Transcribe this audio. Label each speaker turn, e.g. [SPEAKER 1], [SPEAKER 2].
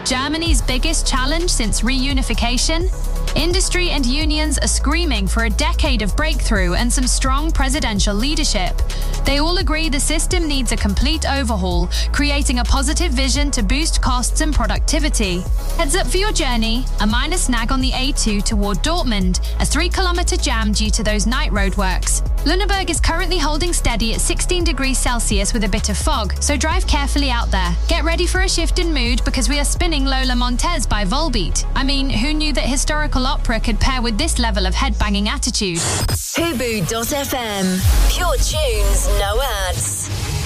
[SPEAKER 1] Germany's biggest challenge since reunification? Industry and unions are screaming for a decade of breakthrough and some strong presidential leadership. They all agree the system needs a complete overhaul, creating a positive vision to boost costs and productivity. Heads up for your journey, a minor snag on the A2 toward Dortmund, a 3-kilometer jam due to those night roadworks. Lüneburg is currently holding steady at 16 degrees Celsius with a bit of fog, so drive carefully out there. Get ready for a shift in mood because we are spinning Lola Montez by Volbeat. I mean, who knew that historical opera could pair with this level of headbanging attitude?
[SPEAKER 2] Hubu.fm. Pure tunes, no ads.